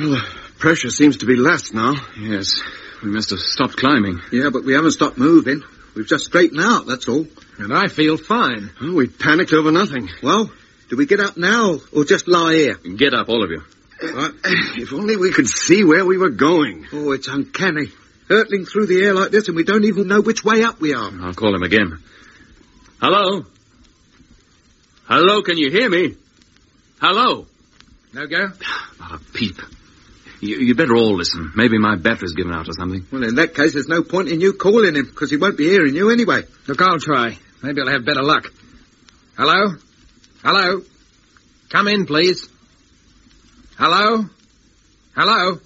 Well, the pressure seems to be less now. Yes, we must have stopped climbing. Yeah, but we haven't stopped moving. We've just straightened out, that's all. And I feel fine. Oh, we panicked over nothing. Well, do we get up now or just lie here? Get up, all of you. If only we could see where we were going. Oh, it's uncanny. Hurtling through the air like this and we don't even know which way up we are. I'll call him again. Hello? Hello, can you hear me? Hello? No go? Not a peep. You better all listen. Maybe my battery's given out or something. Well, in that case, there's no point in you calling him, because he won't be hearing you anyway. Look, I'll try. Maybe I'll have better luck. Hello? Hello? Come in, please. Hello? Hello?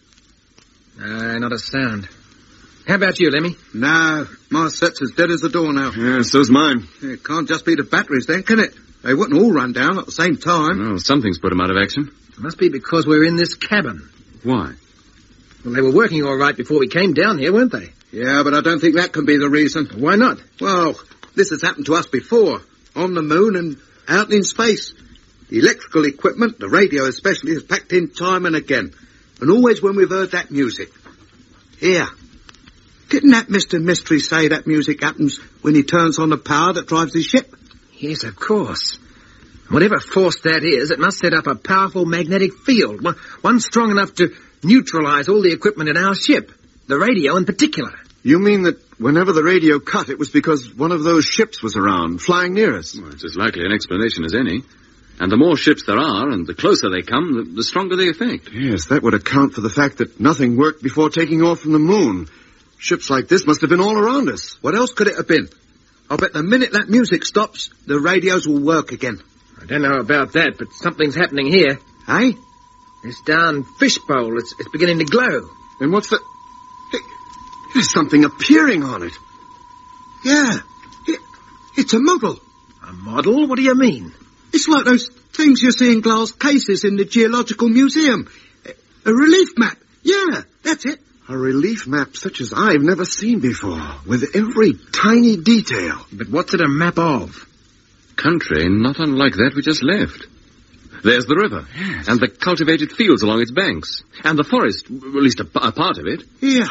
Not a sound. How about you, Lemmy? No, my set's as dead as the door now. Yeah, so's mine. It can't just be the batteries then, can it? They wouldn't all run down at the same time. Well, something's put them out of action. It must be because we're in this cabin. Why? Well, they were working all right before we came down here, weren't they? Yeah, but I don't think that can be the reason. Why not? Well, this has happened to us before. On the moon and out in space. The electrical equipment, the radio especially, is packed in time and again. And always when we've heard that music. Here. Didn't that Mr. Mystery say that music happens when he turns on the power that drives his ship? Yes, of course. Whatever force that is, it must set up a powerful magnetic field. One strong enough to neutralize all the equipment in our ship. The radio in particular. You mean that whenever the radio cut, it was because one of those ships was around, flying near us? Well, it's as likely an explanation as any. And the more ships there are, and the closer they come, the stronger the effect. Yes, that would account for the fact that nothing worked before taking off from the moon. Ships like this must have been all around us. What else could it have been? I'll bet the minute that music stops, the radios will work again. I don't know about that, but something's happening here. Eh? This darn fishbowl, it's beginning to glow. And what's the... Hey, there's something appearing on it. Yeah, it's a model. A model? What do you mean? It's like those things you see in glass cases in the Geological Museum. A relief map. Yeah, that's it. A relief map such as I've never seen before, with every tiny detail. But what's it a map of? Country not unlike that we just left. There's the river, yes, and the cultivated fields along its banks, and the forest, at least a part of it. Yeah.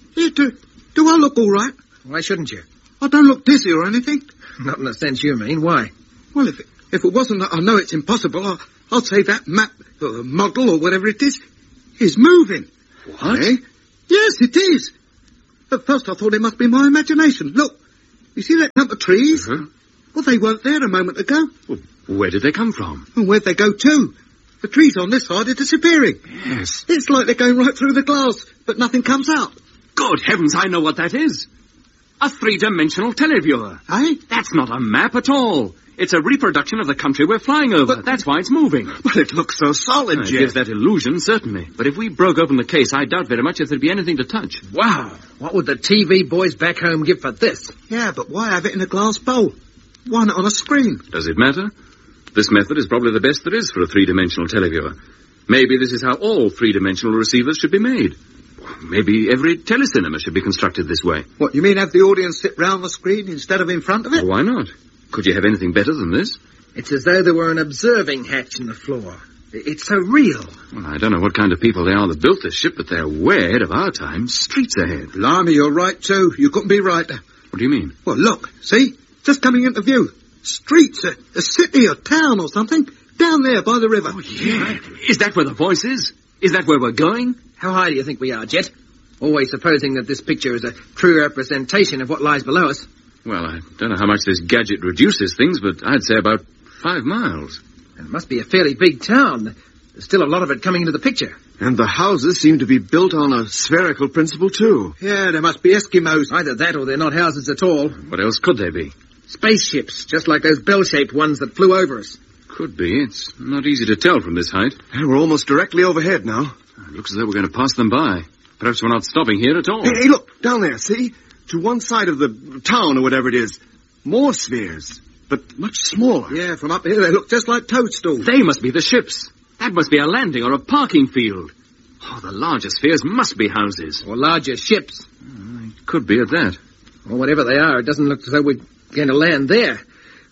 Do I look all right? Why shouldn't you? I don't look dizzy or anything. Not in the sense you mean. Why? Well, if it wasn't that I know it's impossible, I'd say that map, or model, or whatever it is moving. What? Eh? Yes, it is. At first I thought it must be my imagination. Look, you see that clump of trees? Uh-huh. Well, they weren't there a moment ago. Well, where did they come from? And where'd they go to? The trees on this side are disappearing. Yes. It's like they're going right through the glass, but nothing comes out. Good heavens, I know what that is. A three-dimensional televiewer. Eh? That's not a map at all. It's a reproduction of the country we're flying over. But that's why it's moving. But it looks so solid, It Jeff. gives that illusion, certainly. But if we broke open the case, I doubt very much if there'd be anything to touch. Wow. What would the TV boys back home give for this? Yeah, but why have it in a glass bowl? Why not on a screen? Does it matter? This method is probably the best there is for a three-dimensional televiewer. Maybe this is how all three-dimensional receivers should be made. Maybe every telecinema should be constructed this way. What, you mean have the audience sit round the screen instead of in front of it? Well, why not? Could you have anything better than this? It's as though there were an observing hatch in the floor. It's so real. Well, I don't know what kind of people they are that built this ship, but they're way ahead of our time. Streets ahead. Blimey, you're right, too. You couldn't be right. What do you mean? Well, look, see? Just coming into view. Streets, a city or town or something, down there by the river. Oh, yeah. Is that where the voice is? Is that where we're going? How high do you think we are, Jet? Always supposing that this picture is a true representation of what lies below us. Well, I don't know how much this gadget reduces things, but I'd say about 5 miles. And it must be a fairly big town. There's still a lot of it coming into the picture. And the houses seem to be built on a spherical principle, too. Yeah, there must be Eskimos. Either that or they're not houses at all. What else could they be? Spaceships, just like those bell-shaped ones that flew over us. Could be. It's not easy to tell from this height. And we're almost directly overhead now. It looks as though we're going to pass them by. Perhaps we're not stopping here at all. Hey, look, down there, see? To one side of the town or whatever it is. More spheres, but much smaller. Yeah, from up here they look just like toadstools. They must be the ships. That must be a landing or a parking field. Oh, the larger spheres must be houses. Or larger ships. Could be at that. Or whatever they are, it doesn't look as though we're going to land there.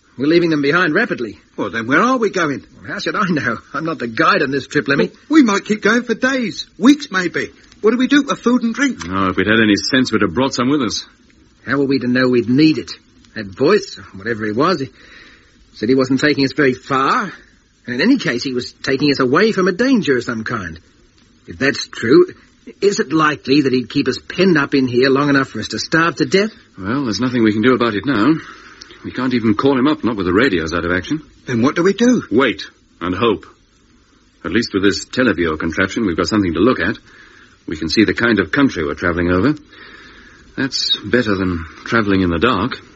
We're leaving them behind rapidly. Well, then where are we going? Well, how should I know? I'm not the guide on this trip, Lemmy. We might keep going for days, weeks maybe. What do we do for food and drink? Oh, if we'd had any sense, we'd have brought some with us. How were we to know we'd need it? That voice, whatever he was, he said he wasn't taking us very far. And in any case, he was taking us away from a danger of some kind. If that's true, is it likely that he'd keep us penned up in here long enough for us to starve to death? Well, there's nothing we can do about it now. We can't even call him up, not with the radios out of action. Then what do we do? Wait and hope. At least with this teleview contraption, we've got something to look at. We can see the kind of country we're travelling over. That's better than travelling in the dark.